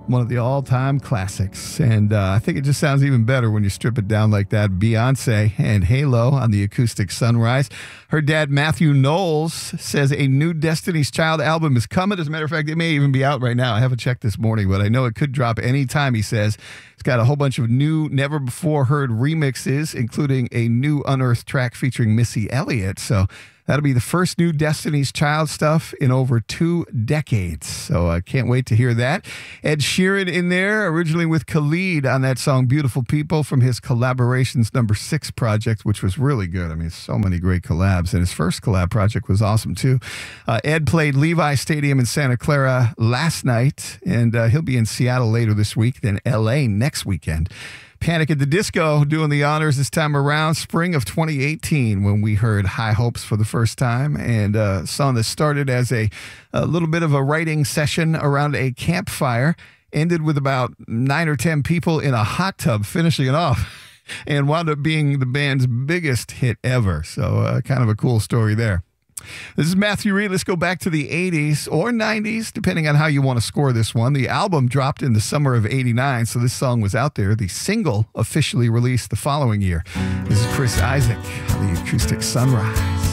One of the all-time classics. And I think it just sounds even better when you strip it down like that. Beyonce and Halo on the Acoustic Sunrise. Her dad, Matthew Knowles, says a new Destiny's Child album is coming. As a matter of fact, it may even be out right now. I haven't checked this morning, but I know it could drop anytime, he says. It's got a whole bunch of new, never-before-heard remixes, including a new Unearthed track featuring Missy Elliott. So that'll be the first new Destiny's Child stuff in over 2 decades. So I can't wait to hear that. Ed Sheeran in there, originally with Khalid on that song Beautiful People from his Collaborations #6 project, which was really good. I mean, so many great collabs. And his first collab project was awesome, too. Ed played Levi Stadium in Santa Clara last night, and he'll be in Seattle later this week, then L.A. next weekend. Panic at the Disco doing the honors this time around, spring of 2018, when we heard High Hopes for the first time, and a song that started as a little bit of a writing session around a campfire, ended with about 9 or 10 people in a hot tub finishing it off, and wound up being the band's biggest hit ever. So kind of a cool story there. This is Matthew Reed. Let's go back to the 80s or 90s, depending on how you want to score this one. The album dropped in the summer of 89, so this song was out there. The single officially released the following year. This is Chris Isaak on the Acoustic Sunrise.